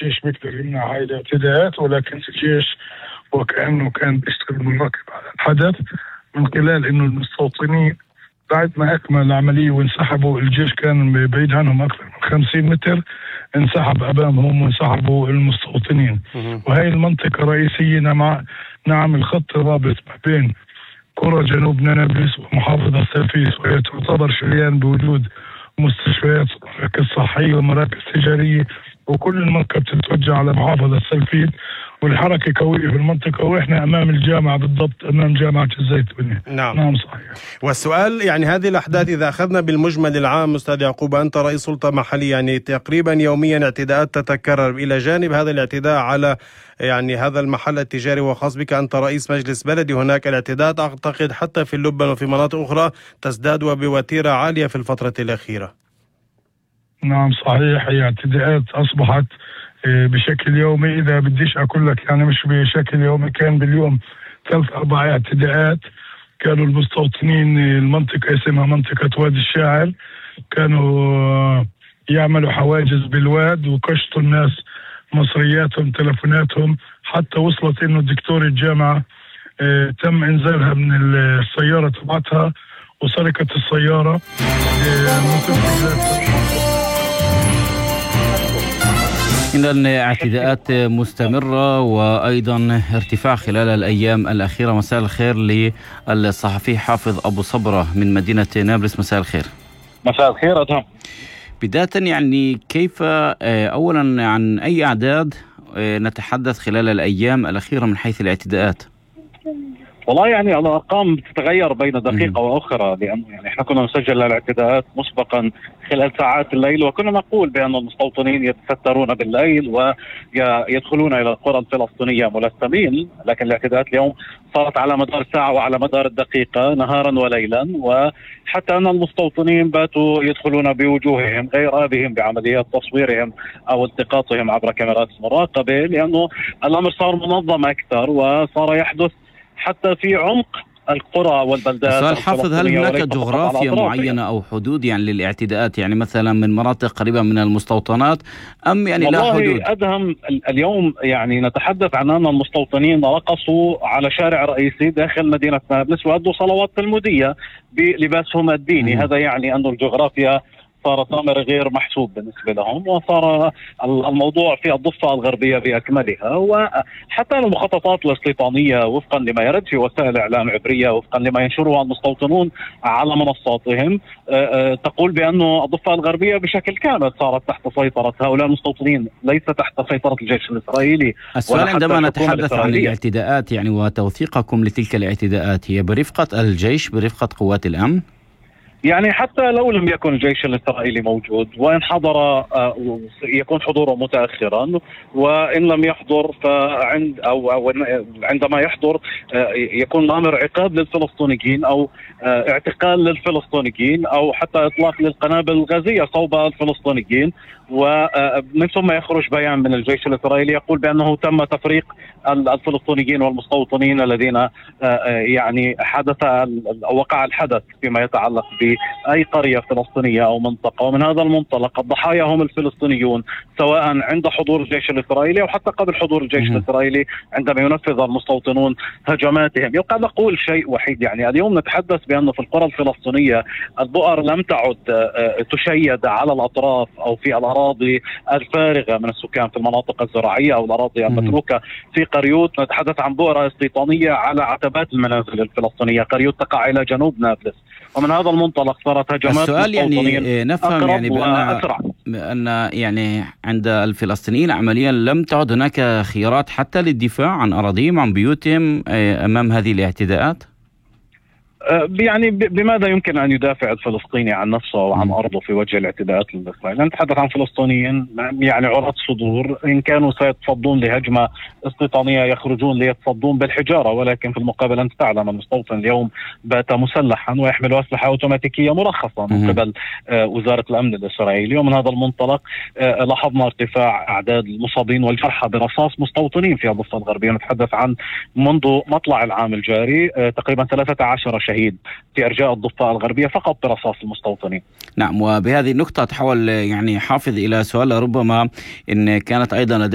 الجيش بيقدر يمنع هاي الاعتداءات، ولكن الجيش وكأنه كان بيشتغل بالركب على الحدث من خلال إنه المستوطنين بعد ما أكمل العملية وانسحبوا. الجيش كان بعيد عنهم أكثر من 50 متر، انسحب أمامهم وانسحبوا المستوطنين. وهي المنطقة رئيسية. نعم الخط الرابط ما بين قرى جنوب نابلس ومحافظة سلفيس، وهي تعتبر شريان بوجود مستشفيات ومراكز صحية ومراكز تجارية، وكل المنطقة بتتوجه على محافظة سلفيس، والحركة قوية في المنطقة، وإحنا أمام الجامعة بالضبط، أمام جامعة الزيتونة. نعم صحيح. والسؤال يعني هذه الأحداث إذا أخذنا بالمجمل العام أستاذ يعقوب، أنت رئيس سلطة محلية، يعني تقريبا يوميا اعتداءات تتكرر. إلى جانب هذا الاعتداء على يعني هذا المحل التجاري وخاص بك أنت رئيس مجلس بلدي، هناك الاعتداءات أعتقد حتى في اللبن وفي مناطق أخرى تزداد وبوتيرة عالية في الفترة الأخيرة. نعم صحيح، هي اعتداءات أصبحت بشكل يومي. إذا بديش أقول لك يعني مش بشكل يومي، كان باليوم 3-4 اعتداءات. كانوا المستوطنين، المنطقة اسمها منطقة وادي الشاعر، كانوا يعملوا حواجز بالواد وكشطوا الناس مصرياتهم تلفوناتهم، حتى وصلت إنه دكتور الجامعة تم إنزالها من السيارة تبعتها وسرقت السيارة. إن الاعتداءات مستمرة وأيضا ارتفاع خلال الأيام الأخيرة. مساء الخير للصحفي حافظ أبو صبرة من مدينة نابلس. مساء الخير. مساء الخير أدهم. بداية يعني كيف أولا عن أي أعداد نتحدث خلال الأيام الأخيرة من حيث الاعتداءات؟ والله يعني الأرقام تتغير بين دقيقة وأخرى، لأنه يعني احنا كنا نسجل الاعتداءات مسبقا خلال ساعات الليل، وكنا نقول بأن المستوطنين يتسترون بالليل ويدخلون إلى القرى الفلسطينية ملثمين، لكن الاعتداءات اليوم صارت على مدار ساعة وعلى مدار الدقيقة نهارا وليلا، وحتى أن المستوطنين باتوا يدخلون بوجوههم غير آبهم بعمليات تصويرهم أو التقاطهم عبر كاميرات المراقبة، لأنه الأمر صار منظم أكثر وصار يحدث حتى في عمق القرى والبلدات. سؤال حافظ، هل هناك جغرافيا معينة أو حدود يعني للاعتداءات، يعني مثلا من مناطق قريبة من المستوطنات أم يعني لا حدود؟ والله أدهم اليوم يعني نتحدث عن أن المستوطنين رقصوا على شارع رئيسي داخل مدينة نابلس وأدوا صلوات تلمودية بلباسهم الديني. هذا يعني أن الجغرافيا صارت أمر غير محسوب بالنسبة لهم، وصار الموضوع في الضفة الغربية بأكملها. وحتى المخططات الاستيطانية وفقا لما يرد في وسائل إعلام عبرية، وفقا لما ينشرها المستوطنون على منصاتهم، تقول بأن الضفة الغربية بشكل كامل صارت تحت سيطرة هؤلاء المستوطنين، ليس تحت سيطرة الجيش الإسرائيلي. السؤال عندما نتحدث عن الاعتداءات يعني وتوثيقكم لتلك الاعتداءات، هي برفقة الجيش، برفقة قوات الأمن؟ يعني حتى لو لم يكن الجيش الإسرائيلي موجود، وإن حضر يكون حضوره متأخرا، وإن لم يحضر عندما يحضر يكون الأمر عقاب للفلسطينيين أو اعتقال للفلسطينيين أو حتى إطلاق للقنابل الغازية صوب الفلسطينيين. ومن ثم يخرج بيان من الجيش الإسرائيلي يقول بأنه تم تفريق الفلسطينيين والمستوطنين الذين يعني وقع الحدث فيما يتعلق بأي قرية فلسطينية أو منطقة. ومن هذا المنطلق الضحايا هم الفلسطينيون، سواء عند حضور الجيش الإسرائيلي أو حتى قبل حضور الجيش الإسرائيلي عندما ينفذ المستوطنون هجماتهم. يبقى نقول شيء وحيد، يعني اليوم نتحدث بأنه في القرى الفلسطينية البؤر لم تعد تشيد على الأطراف أو في الأراضي الفارغة من السكان في المناطق الزراعية أو الأراضي المتروكة في قريوت. نتحدث عن بؤرة استيطانية على عتبات المنازل الفلسطينية، قريوت تقع إلى جنوب نابلس، ومن هذا المنطلق صارت هجمات السؤال يعني نفهم يعني بأن يعني عند الفلسطينيين عمليا لم تعد هناك خيارات حتى للدفاع عن أراضيهم عن بيوتهم أمام هذه الاعتداءات؟ يعني بماذا يمكن أن يدافع الفلسطيني عن نفسه وعن أرضه في وجه الاعتداءات الإسرائيلية؟ نتحدث عن فلسطينيين يعني عراة صدور، إن كانوا سيتصدون لهجمة استيطانية يخرجون ليتصدون بالحجارة، ولكن في المقابل أنت تعلم المستوطن اليوم بات مسلحا ويحمل أسلحة أوتوماتيكية مرخصة من قبل وزارة الأمن الإسرائيلي. ومن هذا المنطلق لاحظنا ارتفاع أعداد المصابين والجرحى برصاص مستوطنين في الضفة الغربية. نتحدث عن منذ مطلع العام الجاري تقريبا 13 شهيد في أرجاء الضفة الغربية فقط برصاص المستوطنين. نعم، وبهذه النقطة تحول يعني حافظ إلى سؤال ربما إن كانت أيضا